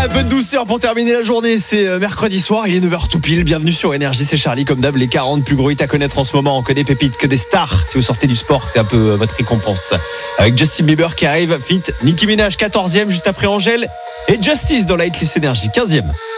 Un peu de douceur pour terminer la journée, c'est mercredi soir, il est 9h tout pile, bienvenue sur Énergie, c'est Charlie, comme d'hab, les 40 plus gros hits à connaître en ce moment, que des pépites, que des stars, si vous sortez du sport, c'est un peu votre récompense. Avec Justin Bieber qui arrive, feat. Nicki Minaj 14e juste après Angèle, et Justice dans la hitlist Énergie 15e.